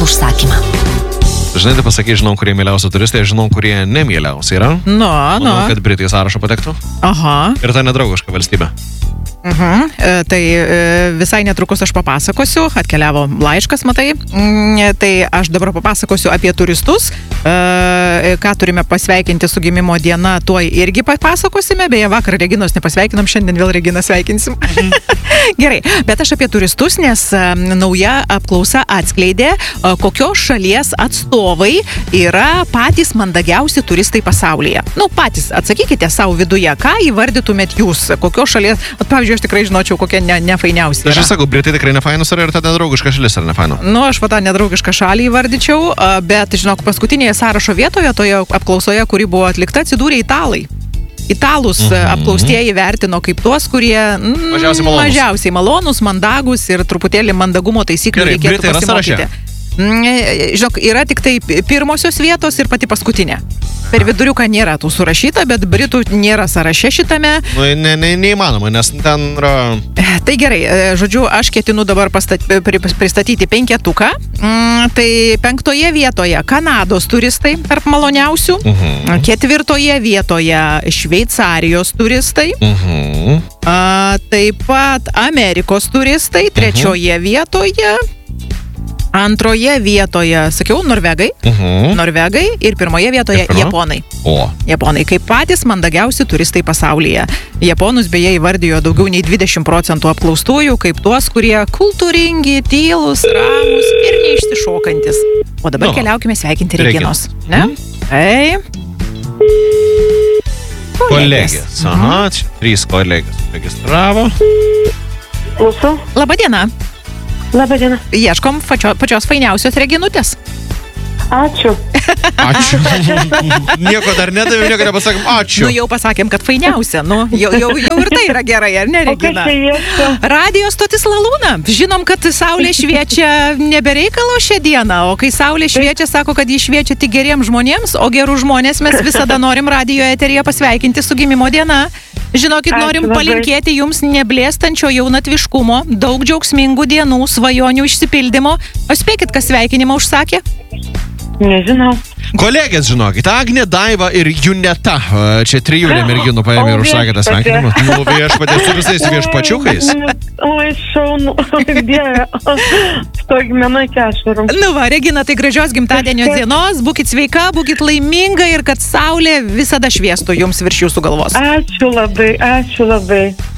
užsakymą. Žinai, tai pasakai, žinau, kurie mieliausi turistai, žinau, kurie nemieliausi yra. Manau, kad Britai į sąrašą patektų. Aha. Ir ta nedraugiška valstybė. Tai visai netrukus aš papasakosiu, atkeliavo laiškas, matai. Tai aš dabar papasakosiu apie turistus, ką turime pasveikinti su gimimo diena, tuoj irgi papasakosime, beje, vakar Reginos nepasveikinom, šiandien vėl Reginą sveikinsim. Gerai, bet aš apie turistus, nes nauja apklausa atskleidė, kokios šalies atstovai yra patys mandagiausi turistai pasaulyje. Patys atsakykite savo viduje, ką įvardytumėt jūs, kokios šalies, pavyzdžiui, aš tikrai žinočiau, kokia nefainiausia yra. Aš sakau, Britai tikrai nefainus yra ir ta nedraugiška šalis yra nefainu. Aš tą nedraugišką šalį įvardyčiau, bet, žinok, paskutinėje sąrašo vietoje, toje apklausoje, kuri buvo atlikta, atsidūrė italai. Italus apklaustieji vertino kaip tuos, kurie mažiausiai malonus, mandagus ir truputėlį mandagumo taisyklių reikėtų pasimokyti. Žinok, yra tik tai pirmosios vietos ir pati paskutinė. Per viduriuką nėra tų surašyta, bet Britų nėra sąraše šitame. Neįmanoma, nes ten yra... Tai gerai, žodžiu, aš ketinu dabar pristatyti penketuką. Tai 5 vietoje Kanados turistai tarp maloniausių. 4 vietoje Šveicarijos turistai. Taip pat Amerikos turistai. 3 vietoje... 2 vietoje, sakiau, Norvegai. Norvegai ir 1 vietoje Japonai. Japonai kaip patys mandagiausi turistai pasaulyje. Japonus beje įvardijo daugiau nei 20% apklaustųjų kaip tuos, kurie kultūringi, tylus, ramus ir neišsišokantis. O dabar keliaukime sveikinti Reginos. Ne? Kolegės. 3 kolegės registravo. Klausu. Labadiena. Labadiena. Ieškom pačios fainiausios Reginutės. Ačiū. Ačiū. Nieko dar nedavėm, nieko nepasakėm. Ačiū. Jau pasakėm, kad fainiausia. Jau ir tai yra gerai, ar ne, Regina? Radio stotis Lalūna. Žinom, kad saulė šviečia nebereikalo šią dieną, o kai saulė šviečia, sako, kad jį šviečia tik geriems žmonėms, o gerų žmonės mes visada norim radio eteryje pasveikinti su gimimo diena. Žinokit, norim palinkėti jums neblėstančio jaunatviškumo, daug džiaugsmingų dienų, svajonių išsipildymo. O spėkit, kas sveikinimą užsakė? Nežinau. Kolegės, žinokit, Agnė, Daiva ir Juneta. Čia 3 merginų paėmė ir užsakė tą sveikinimą. Viešpatė su visais viešpačiukais. Oi, šaunu. Dieve. Stogmenai kešvarom. Regina, tai gražios gimtadienio dienos. Būkit sveika, būkit laiminga ir kad saulė visada šviestų jums virš jūsų galvos. Ačiū labai, ačiū labai.